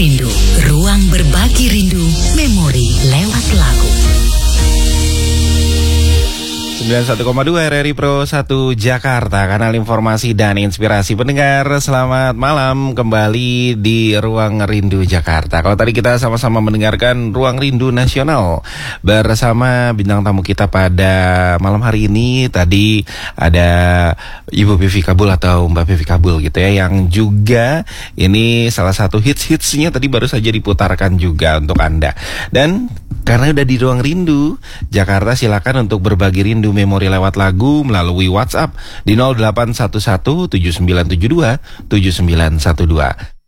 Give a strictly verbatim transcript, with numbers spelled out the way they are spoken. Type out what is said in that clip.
Rindu, ruang berbagi rindu, memori lewat lagu. sembilan puluh satu koma dua R R I Pro satu Jakarta, kanal informasi dan inspirasi. Pendengar, selamat malam kembali di Ruang Rindu Jakarta. Kalau tadi kita sama-sama mendengarkan Ruang Rindu Nasional bersama bintang tamu kita pada malam hari ini. Tadi ada Ibu Pevi Kabul atau Mbak Pevi Kabul gitu ya, yang juga ini salah satu hits-hitsnya tadi baru saja diputarkan juga untuk Anda. Dan karena udah di Ruang Rindu Jakarta, silakan untuk berbagi rindu memori lewat lagu melalui WhatsApp di nol delapan satu satu tujuh sembilan tujuh dua tujuh sembilan satu dua.